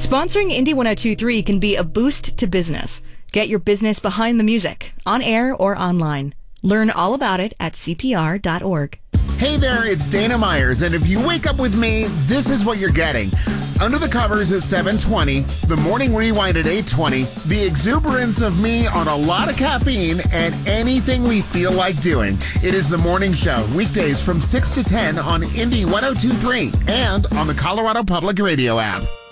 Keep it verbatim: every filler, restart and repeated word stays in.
Sponsoring Indie one oh two point three can be a boost to business. Get your business behind the music, on air or online. Learn all about it at C P R dot org. Hey there, it's Dana Myers, and if you wake up with me, this is what you're getting. Under the Covers at seven twenty, the Morning Rewind at eight twenty, the exuberance of me on a lot of caffeine, and anything we feel like doing. It is The Morning Show, weekdays from six to ten on Indie one oh two point three and on the Colorado Public Radio app.